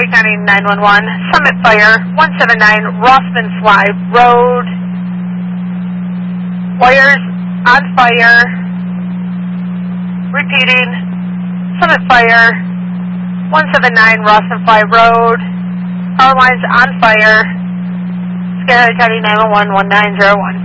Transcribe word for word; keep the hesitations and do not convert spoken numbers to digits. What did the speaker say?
Scary County nine one one, Summit Fire, one seven nine Rossman Fly Road. Wires on fire. Repeating, Summit Fire, one seven nine Rossman Fly Road. Power lines on fire. Scary County nine one one, one nine zero one.